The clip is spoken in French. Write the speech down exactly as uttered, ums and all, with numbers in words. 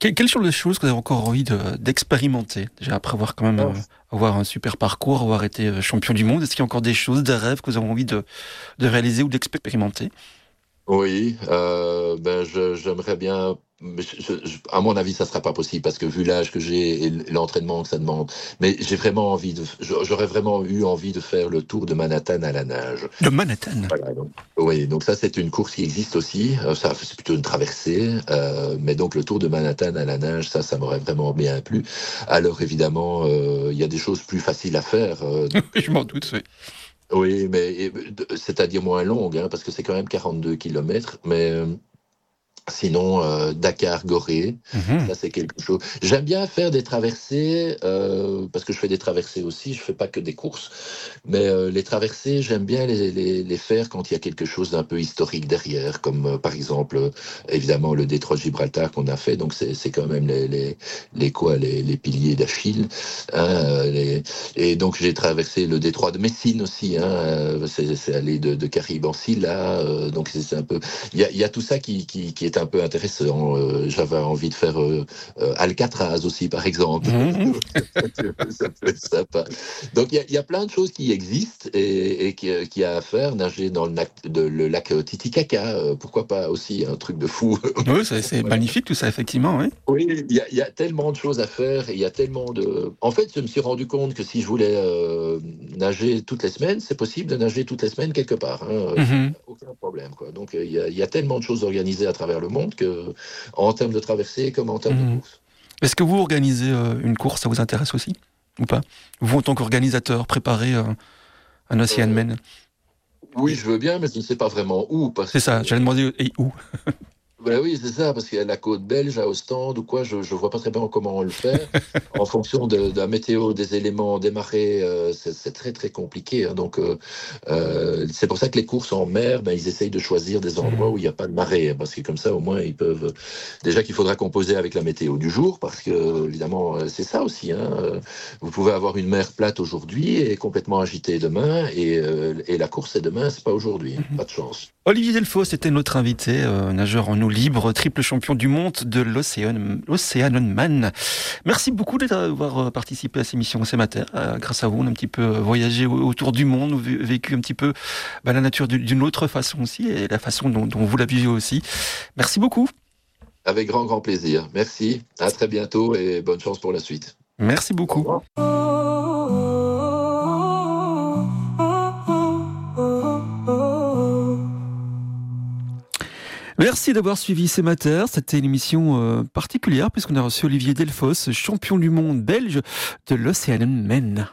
Que- Quelles sont les choses que vous avez encore envie de- d'expérimenter? Déjà, après avoir quand même euh, avoir un super parcours, avoir été euh, champion du monde, est-ce qu'il y a encore des choses, des rêves que vous avez envie de, de réaliser ou d'expérimenter? Oui, euh, ben je, j'aimerais bien, mais je- je- je- à mon avis, ça sera pas possible parce que vu l'âge que j'ai et l'entraînement que ça demande, mais j'ai vraiment envie de, j'aurais vraiment eu envie de faire le tour de Manhattan à la nage. De Manhattan. Voilà, donc, oui, donc ça c'est une course qui existe aussi. Euh, Ça, c'est plutôt une traversée, euh, mais donc le Tour de Manhattan à la nage, ça, ça m'aurait vraiment bien plu. Alors évidemment, euh, il y a des choses plus faciles à faire. euh, donc, Je m'en doute, oui. oui, mais et, de- c'est-à-dire moins longues, hein, parce que c'est quand même quarante-deux kilomètres. Mais euh, sinon, euh, Dakar-Gorée, Mhm. ça c'est quelque chose. J'aime bien faire des traversées, euh, parce que je fais des traversées aussi, je fais pas que des courses. Mais euh, les traversées, j'aime bien les, les, les faire quand il y a quelque chose d'un peu historique derrière, comme euh, par exemple, euh, évidemment, le détroit de Gibraltar qu'on a fait. Donc c'est c'est quand même les, les, les quoi, les, les piliers d'Achille. Hein, euh, les- et donc j'ai traversé le détroit de Messine aussi. Hein, euh, c'est c'est allé de, de Caraïbes en Silla. Euh, donc c'est c'est un peu, il y a, il y a tout ça qui, qui, qui est un peu intéressant. Euh, J'avais envie de faire euh, euh, Alcatraz aussi, par exemple. Mhm. Donc, ça peut être sympa. Donc il y, a- il y a plein de choses qui existent et, et qui, qui a à faire. Nager dans le lac, de, le lac Titicaca, euh, pourquoi pas aussi, un truc de fou. Oui, c'est c'est Voilà. magnifique tout ça, effectivement, oui. Oui, il y a, il y a tellement de choses à faire et il y a tellement de... En fait, je me suis rendu compte que si je voulais euh, nager toutes les semaines, c'est possible de nager toutes les semaines quelque part. Hein. Euh, Mhm. aucun problème, quoi. Donc euh, il y a, il y a tellement de choses organisées à travers le monde que, en termes de traversée comme en termes de Mhm. course. Est-ce que vous organisez euh, une course, ça vous intéresse aussi? Ou pas? Vous, en tant qu'organisateur, préparer euh, un Euh, Oceanman? oui, Et- je veux bien, mais je ne sais pas vraiment où parce C'est ça, que j'allais demander, et où? ben oui, c'est ça, parce qu'il y a la côte belge à Ostende ou quoi, je ne vois pas très bien comment on le fait. En fonction de, de la météo, des éléments, des marées, euh, c'est c'est très très compliqué. Hein. Donc euh, euh, c'est pour ça que les courses en mer, ben, ils essayent de choisir des endroits Mhm. où il n'y a pas de marée, hein, parce que comme ça au moins ils peuvent... Déjà qu'il faudra composer avec la météo du jour, parce que évidemment euh, c'est ça aussi. Hein. Euh, Vous pouvez avoir une mer plate aujourd'hui et complètement agitée demain, et, euh, et la course c'est demain, c'est pas aujourd'hui. Hein. Mhm. Pas de chance. Olivier Delfosse était notre invité, euh, nageur en eau libre, triple champion du monde de l'Océan, l'Oceanman. Merci beaucoup d'avoir euh, participé à cette émission Ce matin. Euh, grâce à vous, on a un petit peu euh, voyagé au- autour du monde, vé- vécu un petit peu bah, la nature du- d'une autre façon aussi, et la façon dont, dont vous la vivez aussi. Merci beaucoup. Avec grand, grand plaisir. Merci. À très bientôt et bonne chance pour la suite. Merci Au beaucoup. revoir. Merci d'avoir suivi ces matins. C'était une émission euh, particulière puisqu'on a reçu Olivier Delfosse, champion du monde belge de l'Oceanman.